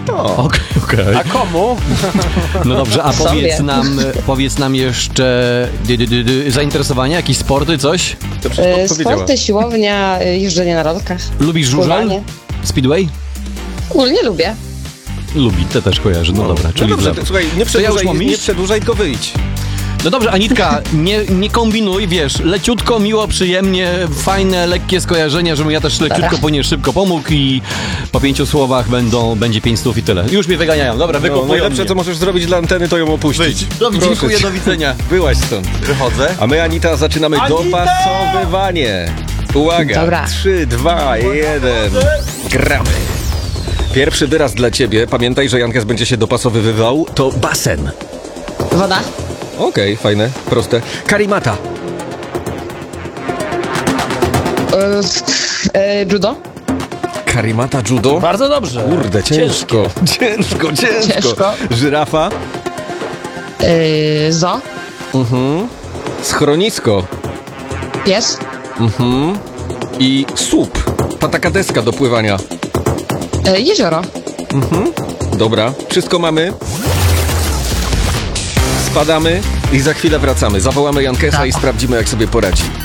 Okej. A komu? No dobrze, a powiedz nam jeszcze zainteresowania, jakieś sporty, coś? To wszystko powiedziała. Sporty, siłownia, jeżdżenie na rolkach. Lubisz żużel? Pływanie. Speedway? Ogólnie lubię. Lubi, te też kojarzy, no dobra. No Czyli dobrze, w lewo. słuchaj, nie przedłużaj, tylko wyjdź. No dobrze, Anitka, nie kombinuj, wiesz, leciutko, miło, przyjemnie, fajne, lekkie skojarzenia, żebym ja też leciutko po nie szybko pomógł i po 5 słowach będzie 5 słów i tyle. Już mnie wyganiają, dobra, wykopują Najlepsze, mnie. co możesz zrobić dla anteny, to ją opuścić. Dobrze, dziękuję, do widzenia. Byłaś stąd. Wychodzę. A my, Anita, zaczynamy dopasowywanie. Uwaga, Dobra. 3, 2, 1, gramy. Pierwszy wyraz dla ciebie, pamiętaj, że Jankes będzie się dopasowywał, to basen. Woda. Okej, fajne, proste. Karimata. Judo. Karimata judo? Bardzo dobrze. Kurde, ciężko. Ciężko. Żyrafa. Zo. Schronisko. Pies. I słup. Ta taka deska do pływania. Jezioro. Dobra, wszystko mamy. Spadamy i za chwilę wracamy. Zawołamy Jankesa i sprawdzimy, jak sobie poradzi.